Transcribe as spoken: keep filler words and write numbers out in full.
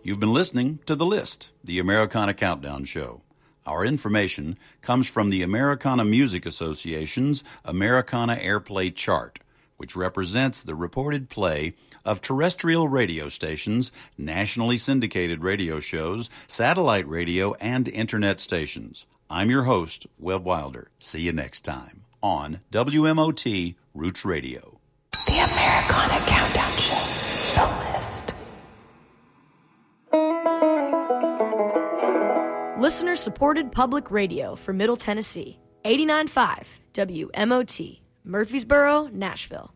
You've been listening to The List, the Americana Countdown Show. Our information comes from the Americana Music Association's Americana Airplay Chart, which represents the reported play of terrestrial radio stations, nationally syndicated radio shows, satellite radio, and internet stations. I'm your host, Webb Wilder. See you next time on W M O T Roots Radio. The Americana Countdown Show. The List. Listener-supported public radio for Middle Tennessee. eighty-nine point five W M O T, Murfreesboro, Nashville.